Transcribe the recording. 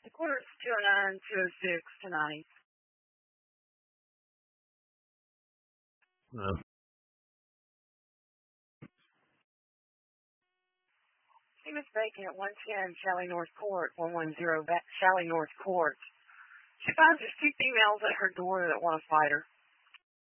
The quarter's 209, 206 tonight. No. She was vacant at 110 Shalley North Court, 110 Shalley North Court. She finds there's two females at her door that want to fight her.